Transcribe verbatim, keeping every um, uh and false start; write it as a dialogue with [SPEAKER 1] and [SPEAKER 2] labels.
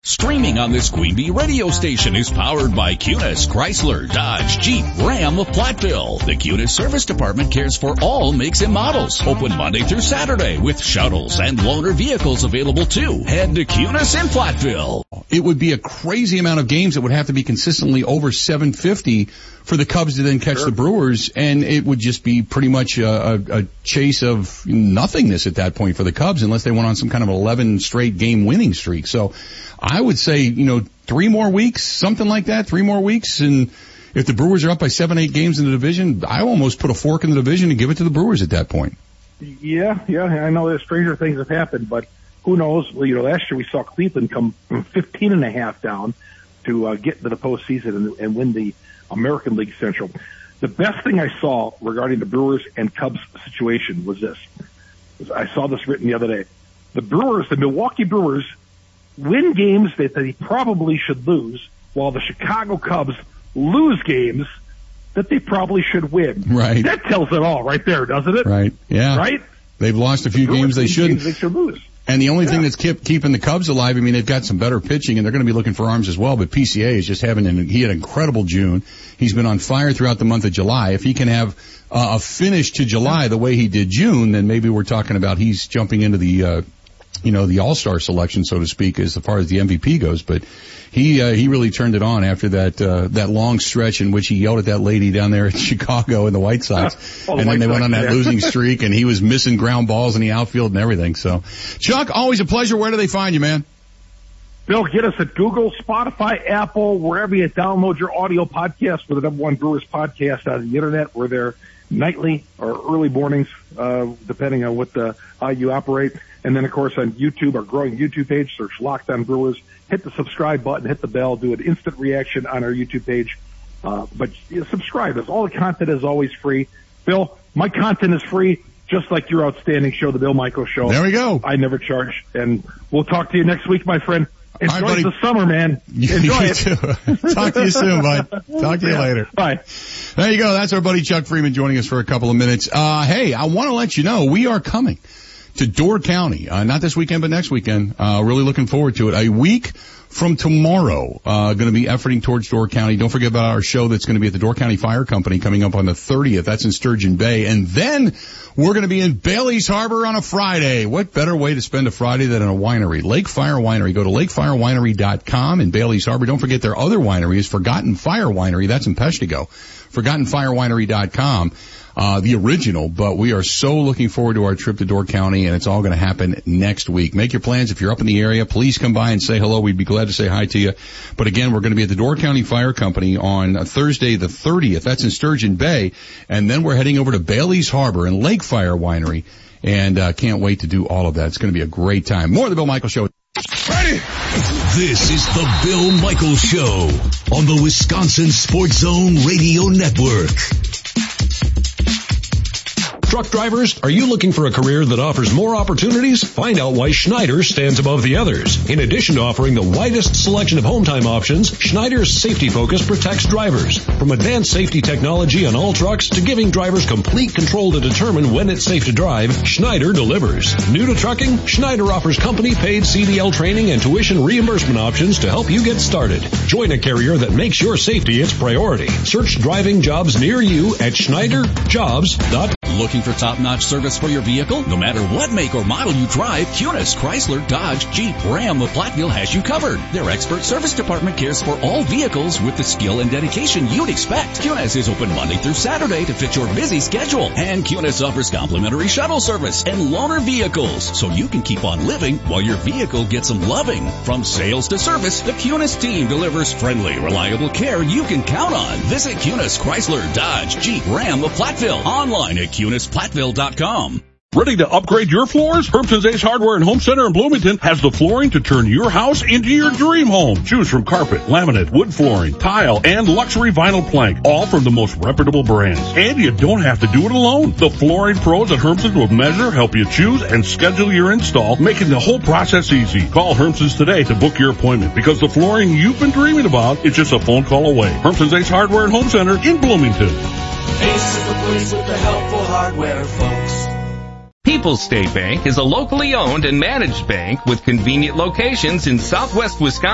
[SPEAKER 1] Streaming on this Queen Bee radio station is powered by Cunis, Chrysler, Dodge, Jeep, Ram of Platteville. The Cunis Service Department cares for all makes and models. Open Monday through Saturday with shuttles and loaner vehicles available too. Head to Cunis in Platteville.
[SPEAKER 2] It would be a crazy amount of games that would have to be consistently over seven fifty for the Cubs to then catch sure. the Brewers, and it would just be pretty much a, a, a chase of nothingness at that point for the Cubs unless they went on some kind of eleven straight game winning streak. So I would say, you know, three more weeks, something like that, three more weeks, and if the Brewers are up by seven, eight games in the division, I almost put a fork in the division and give it to the Brewers at that point.
[SPEAKER 3] Yeah, yeah, I know that stranger things have happened, but who knows? Well, you know, last year we saw Cleveland come from fifteen and a half down to uh, get into the postseason and, and win the American League Central. The best thing I saw regarding the Brewers and Cubs situation was this. I saw this written the other day. The Brewers, the Milwaukee Brewers, win games that they probably should lose, while the Chicago Cubs lose games that they probably should win.
[SPEAKER 2] Right.
[SPEAKER 3] That tells it all right there, doesn't it?
[SPEAKER 2] Right. Yeah.
[SPEAKER 3] Right?
[SPEAKER 2] They've lost a few
[SPEAKER 3] the
[SPEAKER 2] games they shouldn't.
[SPEAKER 3] Games they should lose.
[SPEAKER 2] And the only
[SPEAKER 3] yeah.
[SPEAKER 2] thing that's keep, keeping the Cubs alive, I mean, they've got some better pitching, and they're going to be looking for arms as well, but P C A is just having an, he had an incredible June. He's been on fire throughout the month of July. If he can have uh, a finish to July the way he did June, then maybe we're talking about he's jumping into the, uh, you know, the all-star selection, so to speak, as far as the M V P goes. But he, uh, he really turned it on after that, uh, that long stretch in which he yelled at that lady down there in Chicago and the White Sox.
[SPEAKER 3] oh,
[SPEAKER 2] and
[SPEAKER 3] the
[SPEAKER 2] then they
[SPEAKER 3] Sox,
[SPEAKER 2] went on that
[SPEAKER 3] yeah.
[SPEAKER 2] losing streak, and he was missing ground balls in the outfield and everything. So, Chuck, always a pleasure. Where do they find you, man?
[SPEAKER 3] Bill, get us at Google, Spotify, Apple, wherever you download your audio podcast. We're the number one Brewers podcast on the internet. We're there nightly or early mornings, uh, depending on what the, how you operate. And then, of course, on YouTube, our growing YouTube page, search Locked On Brewers. Hit the subscribe button, hit the bell, do an instant reaction on our YouTube page. Uh, but you know, subscribe. All the content is always free. Bill, my content is free, just like your outstanding show, The Bill Michaels Show.
[SPEAKER 2] There we go.
[SPEAKER 3] I never charge. And we'll talk to you next week, my friend. Enjoy
[SPEAKER 2] right,
[SPEAKER 3] the summer, man. Enjoy it.
[SPEAKER 2] Talk to you soon, bud. Talk to you
[SPEAKER 3] yeah.
[SPEAKER 2] later.
[SPEAKER 3] Bye.
[SPEAKER 2] There you go. That's our buddy Chuck Freeman joining us for a couple of minutes. Uh, hey, I want to let you know we are coming to Door County. Uh, not this weekend, but next weekend. Uh, really looking forward to it. A week from tomorrow, uh, going to be efforting towards Door County. Don't forget about our show that's going to be at the Door County Fire Company coming up on the thirtieth. That's in Sturgeon Bay. And then we're going to be in Bailey's Harbor on a Friday. What better way to spend a Friday than in a winery? Lake Fire Winery. Go to lake fire winery dot com in Bailey's Harbor. Don't forget their other winery is Forgotten Fire Winery. That's in Peshtigo. forgotten fire winery dot com. Uh, the original, but we are so looking forward to our trip to Door County, and it's all going to happen next week. Make your plans. If you're up in the area, please come by and say hello. We'd be glad to say hi to you. But again, we're going to be at the Door County Fire Company on Thursday the thirtieth. That's in Sturgeon Bay. And then we're heading over to Bailey's Harbor and Lake Fire Winery, and uh, can't wait to do all of that. It's going to be a great time. More of the Bill Michaels Show.
[SPEAKER 1] Ready? This is the Bill Michaels Show on the Wisconsin Sports Zone Radio Network.
[SPEAKER 4] Truck drivers, are you looking for a career that offers more opportunities? Find out why Schneider stands above the others. In addition to offering the widest selection of home time options, Schneider's safety focus protects drivers. From advanced safety technology on all trucks to giving drivers complete control to determine when it's safe to drive, Schneider delivers. New to trucking, Schneider offers company-paid C D L training and tuition reimbursement options to help you get started. Join a carrier that makes your safety its priority. Search driving jobs near you at schneider jobs dot com.
[SPEAKER 1] Looking for top-notch service for your vehicle? No matter what make or model you drive, Cunis, Chrysler, Dodge, Jeep, Ram of Platteville has you covered. Their expert service department cares for all vehicles with the skill and dedication you'd expect. Cunis is open Monday through Saturday to fit your busy schedule. And Cunis offers complimentary shuttle service and loaner vehicles, so you can keep on living while your vehicle gets some loving. From sales to service, the Cunis team delivers friendly, reliable care you can count on. Visit Cunis, Chrysler, Dodge, Jeep, Ram of Platteville. Online at Cunis Platteville dot com.
[SPEAKER 5] Ready to upgrade your floors? Hermson's Ace Hardware and Home Center in Bloomington has the flooring to turn your house into your dream home. Choose from carpet, laminate, wood flooring, tile, and luxury vinyl plank, all from the most reputable brands. And you don't have to do it alone. The flooring pros at Hermson's will measure, help you choose, and schedule your install, making the whole process easy. Call Hermson's today to book your appointment, because the flooring you've been dreaming about is just a phone call away. Hermson's Ace Hardware and Home Center in Bloomington.
[SPEAKER 6] Ace is the place with the helpful hardware, folks.
[SPEAKER 7] People's State Bank is a locally owned and managed bank with convenient locations in southwest Wisconsin.